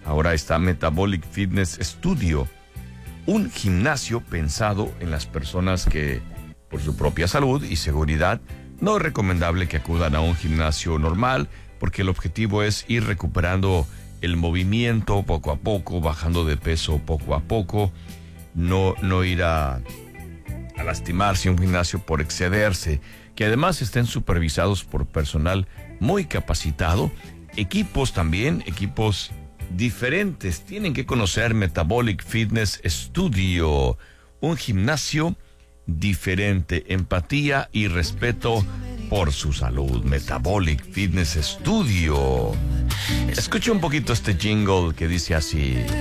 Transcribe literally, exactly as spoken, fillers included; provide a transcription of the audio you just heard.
Ahora está Metabolic Fitness Studio, un gimnasio pensado en las personas que, por su propia salud y seguridad, no es recomendable que acudan a un gimnasio normal, porque el objetivo es ir recuperando el movimiento poco a poco, bajando de peso poco a poco, no, no ir a, a lastimarse un gimnasio por excederse, que además estén supervisados por personal muy capacitado, equipos también, equipos diferentes. Tienen que conocer Metabolic Fitness Studio, un gimnasio diferente, empatía y respeto por su salud. Metabolic Fitness Studio. Escucha un poquito este jingle que dice así.